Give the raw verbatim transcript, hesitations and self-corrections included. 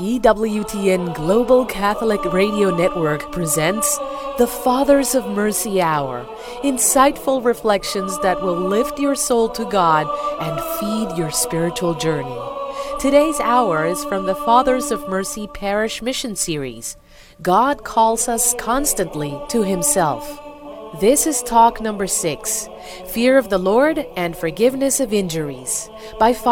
E W T N Global Catholic Radio Network presents the Fathers of Mercy Hour, insightful reflections that will lift your soul to God and feed your spiritual journey. Today's hour is from the Fathers of Mercy Parish Mission Series. God calls us constantly to Himself. This is talk number six, Fear of the Lord and Forgiveness of Injuries, by